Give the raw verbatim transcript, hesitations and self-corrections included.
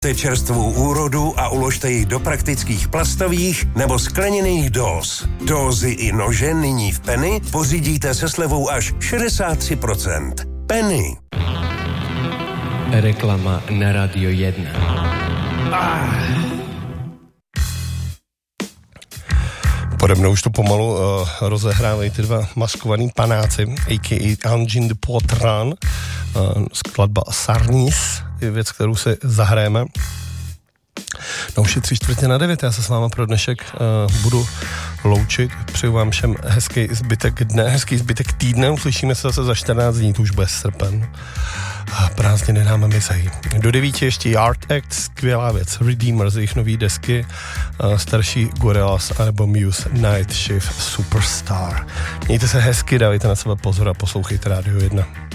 Te čerstvou úrodu a uložte ji do praktických plastových nebo skleněných dóz. Dózy i nože nyní v Penny pořídíte se slevou až šedesát tři procent. Penny. Reklama na Radio jedna. Ah. Pode mnou už to pomalu uh, rozehrávají ty dva maskovaný panáci, a k a. Engine de Poitran, uh, skladba Sarnis, je věc, kterou si zahrajeme. No už je tři čtvrtě na devět, já se s váma pro dnešek uh, budu loučit, přeju vám všem hezký zbytek dne, hezký zbytek týdne, uslyšíme se zase za čtrnáct dní, to už bude srpen. A prázdniny nám mizají. Do devíti ještě Yard Act, skvělá věc, Redeemer z jejich nový desky, uh, starší Gorillaz nebo Muse Night Shift Superstar. Mějte se hezky, dávejte na sebe pozor a poslouchejte Radio jedna.